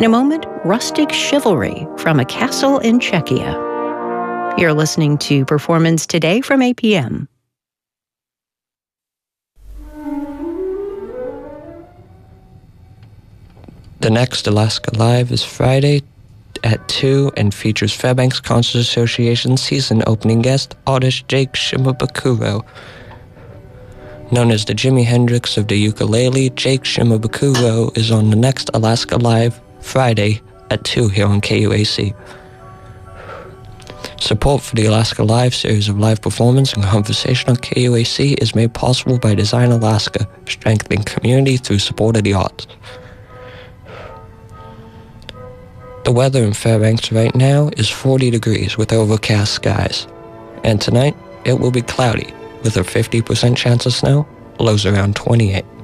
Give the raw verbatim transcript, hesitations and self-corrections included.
In a moment, rustic chivalry from a castle in Czechia. You're listening to Performance Today from A P M. The next Alaska Live is Friday at two and features Fairbanks Concert Association season opening guest artist Jake Shimabukuro. Known as the Jimi Hendrix of the ukulele, Jake Shimabukuro is on the next Alaska Live Friday at two here on K U A C. Support for the Alaska Live series of live performance and conversation on K U A C is made possible by Design Alaska, strengthening community through support of the arts. The weather in Fairbanks right now is forty degrees with overcast skies. And tonight, it will be cloudy with a fifty percent chance of snow, lows around twenty-eight.